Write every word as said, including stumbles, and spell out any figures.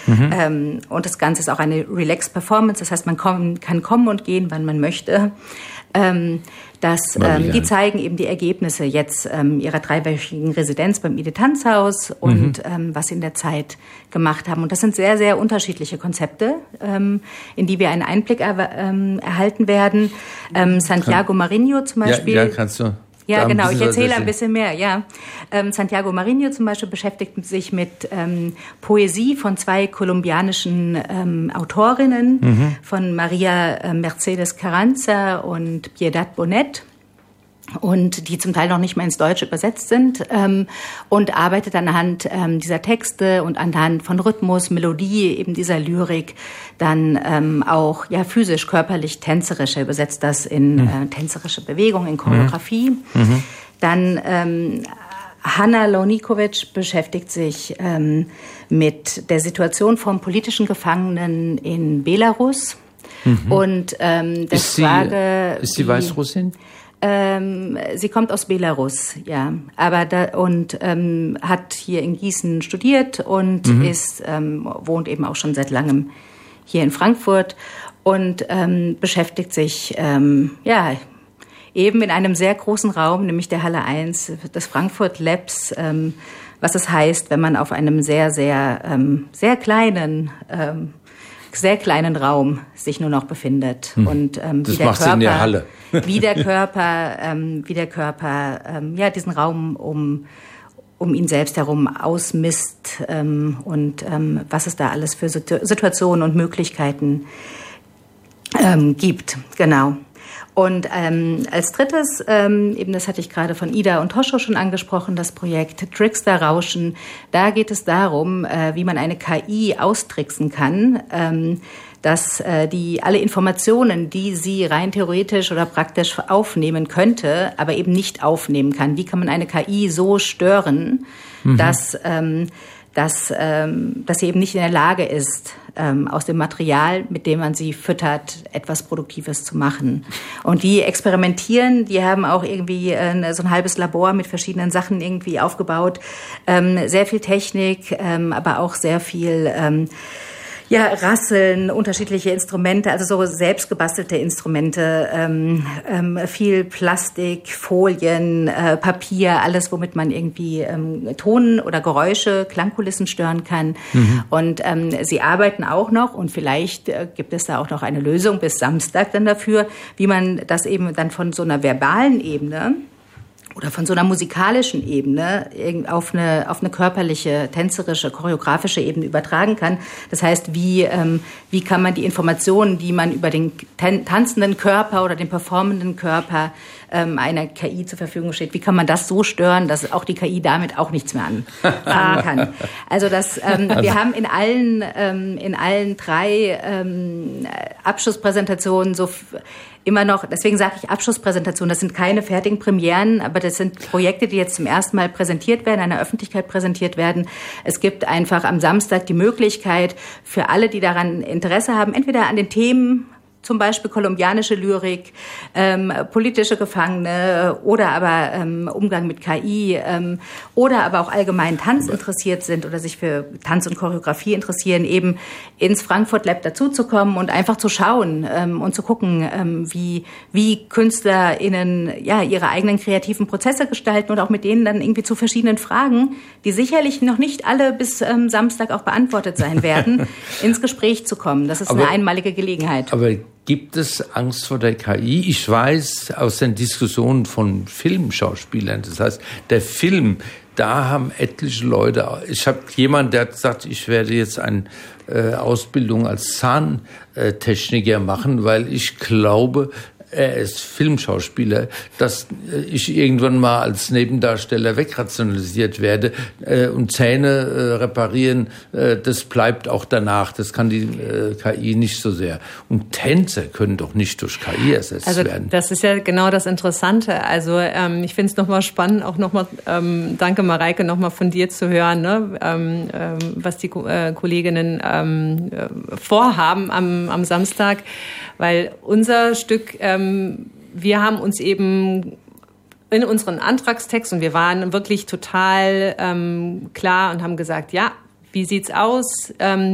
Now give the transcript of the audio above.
Mhm. Ähm, und das Ganze ist auch eine Relaxed Performance, das heißt, man kommen, kann kommen und gehen, wann man möchte. Ähm, das, ähm, die zeigen eben die Ergebnisse jetzt ähm, ihrer dreiwöchigen Residenz beim Ide Tanzhaus und mhm. ähm, was sie in der Zeit gemacht haben. Und das sind sehr, sehr unterschiedliche Konzepte, ähm, in die wir einen Einblick er, ähm, erhalten werden. Ähm, Santiago Marinho zum Beispiel. Ja, ja kannst du. Ja, genau. Ich erzähle ein bisschen mehr, ja. Ähm, Santiago Marinho zum Beispiel beschäftigt sich mit ähm, Poesie von zwei kolumbianischen ähm, Autorinnen, mhm. von Maria äh, Mercedes Carranza und Piedad Bonet. Und die zum Teil noch nicht mal ins Deutsche übersetzt sind, ähm, und arbeitet anhand ähm, dieser Texte und anhand von Rhythmus, Melodie, eben dieser Lyrik, dann ähm, auch ja physisch, körperlich, tänzerisch, er übersetzt das in mhm. äh, tänzerische Bewegung, in Choreografie. Mhm. Dann ähm, Hanna Launikovic beschäftigt sich ähm, mit der Situation von politischen Gefangenen in Belarus mhm. und ähm, der ist Frage... Sie, ist sie Weißrussin? Ähm, sie kommt aus Belarus, ja, aber da, und ähm, hat hier in Gießen studiert und mhm. ist ähm, wohnt eben auch schon seit langem hier in Frankfurt und ähm, beschäftigt sich ähm, ja eben in einem sehr großen Raum, nämlich der Halle eins des Frankfurt Labs, ähm, was es heißt, wenn man auf einem sehr sehr ähm, sehr kleinen ähm, sehr kleinen Raum sich nur noch befindet. Hm. Und ähm, wie das der macht Körper, in der Halle. wie der Körper, ähm, wie der Körper, ähm, ja, diesen Raum um um ihn selbst herum ausmisst ähm, und ähm, was es da alles für Situationen und Möglichkeiten ähm, gibt. Genau. Und ähm, als drittes, ähm, eben das hatte ich gerade von Ida und Toscho schon angesprochen, das Projekt Trickster-Rauschen. Da geht es darum, äh, wie man eine K I austricksen kann, ähm, dass äh, die alle Informationen, die sie rein theoretisch oder praktisch aufnehmen könnte, aber eben nicht aufnehmen kann. Wie kann man eine K I so stören, mhm. dass ähm, dass, ähm, dass sie eben nicht in der Lage ist, ähm, aus dem Material, mit dem man sie füttert, etwas Produktives zu machen. Und die experimentieren, die haben auch irgendwie äh, so ein halbes Labor mit verschiedenen Sachen irgendwie aufgebaut. Ähm, sehr viel Technik, ähm, aber auch sehr viel... Ähm, Ja, Rasseln, unterschiedliche Instrumente, also so selbstgebastelte Instrumente, ähm, ähm, viel Plastik, Folien, äh, Papier, alles, womit man irgendwie ähm, Ton oder Geräusche, Klangkulissen stören kann. Mhm. Und ähm, sie arbeiten auch noch, und vielleicht äh, gibt es da auch noch eine Lösung bis Samstag dann dafür, wie man das eben dann von so einer verbalen Ebene oder von so einer musikalischen Ebene auf eine, auf eine körperliche, tänzerische, choreografische Ebene übertragen kann. Das heißt, wie, ähm, wie kann man die Informationen, die man über den tanzenden Körper oder den performenden Körper ähm, einer K I zur Verfügung steht, wie kann man das so stören, dass auch die K I damit auch nichts mehr anfangen kann. Also, das, ähm, also. wir haben in allen, ähm, in allen drei ähm, Abschlusspräsentationen so immer noch, deswegen sage ich Abschlusspräsentation, das sind keine fertigen Premieren, aber das sind Projekte, die jetzt zum ersten Mal präsentiert werden, an der Öffentlichkeit präsentiert werden. Es gibt einfach am Samstag die Möglichkeit für alle, die daran Interesse haben, entweder an den Themen, zum Beispiel kolumbianische Lyrik, ähm, politische Gefangene oder aber ähm, Umgang mit K I ähm, oder aber auch allgemein Tanz interessiert sind oder sich für Tanz und Choreografie interessieren, eben ins Frankfurt Lab dazuzukommen und einfach zu schauen ähm, und zu gucken, ähm, wie, wie KünstlerInnen ja, ihre eigenen kreativen Prozesse gestalten und auch mit denen dann irgendwie zu verschiedenen Fragen, die sicherlich noch nicht alle bis ähm, Samstag auch beantwortet sein werden, ins Gespräch zu kommen. Das ist aber eine einmalige Gelegenheit. Aber gibt es Angst vor der K I? Ich weiß aus den Diskussionen von Filmschauspielern, das heißt, der Film, da haben etliche Leute, ich habe jemanden, der hat gesagt, ich werde jetzt eine äh, Ausbildung als Zahntechniker machen, weil ich glaube, er ist Filmschauspieler, dass ich irgendwann mal als Nebendarsteller wegrationalisiert werde äh, und Zähne äh, reparieren, äh, das bleibt auch danach. Das kann die äh, K I nicht so sehr. Und Tänze können doch nicht durch K I ersetzt also, werden. Das ist ja genau das Interessante. Also ähm, ich finde es nochmal spannend, auch nochmal, ähm, danke Mareike, nochmal von dir zu hören, ne? ähm, ähm, was die äh, Kolleginnen ähm, äh, vorhaben am, am Samstag. Weil unser Stück, ähm, wir haben uns eben in unseren Antragstext, und wir waren wirklich total ähm, klar und haben gesagt, ja, wie sieht's aus? Ähm,